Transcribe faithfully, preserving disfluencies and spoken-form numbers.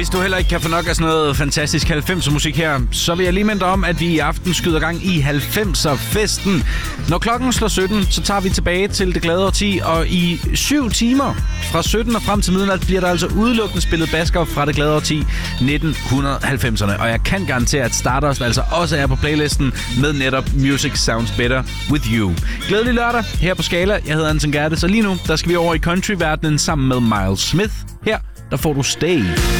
Hvis du heller ikke kan få nok af sådan noget fantastisk halvfemser musik her, så vil jeg lige minde dig om, at vi i aften skyder gang i halvfemser-festen. Når klokken slår sytten, så tager vi tilbage til det glade årti, og i syv timer fra sytten og frem til midnat bliver der altså udelukkende spillet basker fra det glade årti nitten halvfemserne. Og jeg kan garantere, at Stardust altså også er på playlisten med netop Music Sounds Better With You. Glædelig lørdag her på Skala. Jeg hedder Anton Gerdes, og lige nu der skal vi over i countryverdenen sammen med Miles Smith. Her der får du Stay.